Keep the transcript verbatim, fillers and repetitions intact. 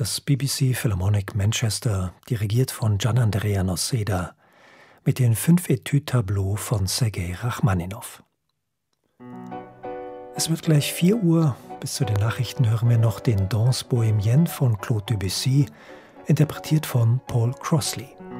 das B B C Philharmonic Manchester, dirigiert von Gianandrea Noseda, mit den fünf Etüde-Tableaux von Sergei Rachmaninow. Es wird gleich vier Uhr. Bis zu den Nachrichten hören wir noch den Danse Bohémienne von Claude Debussy, interpretiert von Paul Crossley.